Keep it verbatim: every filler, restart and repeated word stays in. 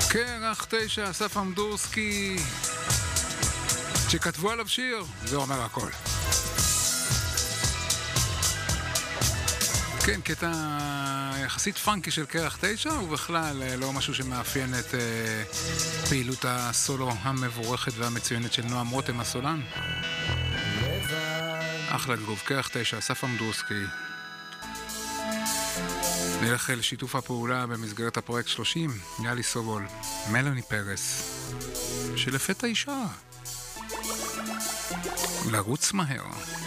קרח תשע, אסף אמדורסקי, שכתבו עליו שיר, זה אומר הכל. כן, קטע יחסית פאנקי של קרח תשע, ובכלל לא משהו שמאפיין את uh, פעילות הסולו המבורכת והמצוינת של נועם רותם הסולן. אחלה גרוב, קרח תשע, אסף אמדורסקי. נלך לשיתוף הפעולה במסגרת הפרויקט שלושים, יאלי סובול, מלוני פרס, שלפתע אישה לרוץ מהר.